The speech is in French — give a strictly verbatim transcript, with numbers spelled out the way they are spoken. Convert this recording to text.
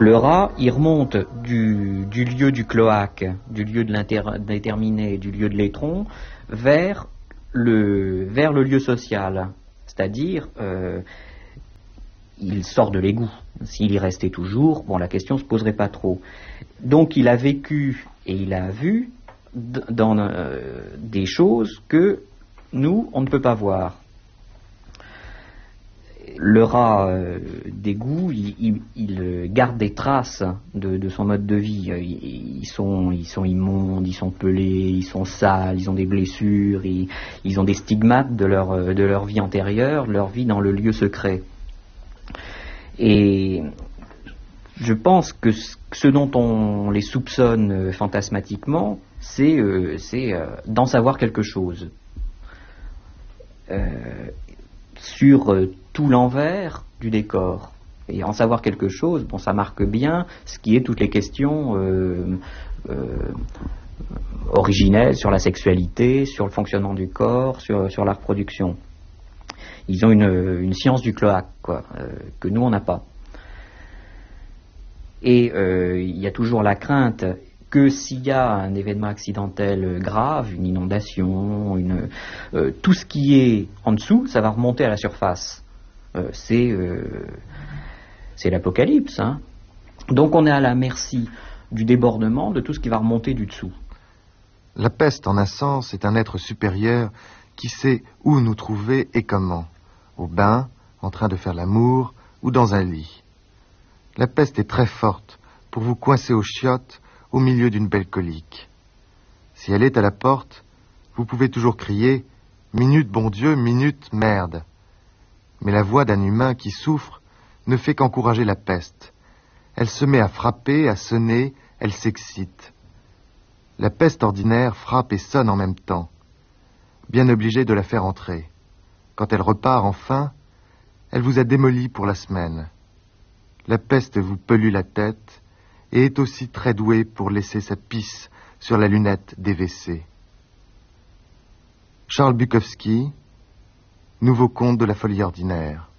Le rat, il remonte du, du lieu du cloaque, du lieu de l'indéterminé, du lieu de l'étron, vers le, vers le lieu social. C'est-à-dire, euh, il sort de l'égout. S'il y restait toujours, bon, la question ne se poserait pas trop. Donc il a vécu et il a vu dans euh, des choses que nous, on ne peut pas voir. Le rat euh, d'égout, il, il, il garde des traces de, de son mode de vie. Ils, ils, sont, ils sont immondes, ils sont pelés, ils sont sales, ils ont des blessures, ils, ils ont des stigmates de leur, de leur vie antérieure, leur vie dans le lieu secret. Et je pense que ce dont on les soupçonne fantasmatiquement, c'est, euh, c'est euh, d'en savoir quelque chose. Euh, sur euh, tout l'envers du décor. Et en savoir quelque chose, bon, ça marque bien ce qui est toutes les questions euh, euh, originelles sur la sexualité, sur le fonctionnement du corps, sur, sur la reproduction. Ils ont une, une science du cloaque, quoi, euh, que nous, on n'a pas. Et euh, il y a toujours la crainte que s'il y a un événement accidentel grave, une inondation, une, euh, tout ce qui est en dessous, ça va remonter à la surface. Euh, c'est, euh, c'est l'apocalypse. Hein. Donc on est à la merci du débordement de tout ce qui va remonter du dessous. La peste, en un sens, est un être supérieur qui sait où nous trouver et comment. Au bain, en train de faire l'amour ou dans un lit. La peste est très forte pour vous coincer aux chiottes au milieu d'une belle colique. Si elle est à la porte, vous pouvez toujours crier « Minute, bon Dieu, minute, merde !» Mais la voix d'un humain qui souffre ne fait qu'encourager la peste. Elle se met à frapper, à sonner, elle s'excite. La peste ordinaire frappe et sonne en même temps, bien obligée de la faire entrer. Quand elle repart enfin, elle vous a démoli pour la semaine. La peste vous pollue la tête et est aussi très douée pour laisser sa pisse sur la lunette des W C. Charles Bukowski, Nouveau conte de la folie ordinaire.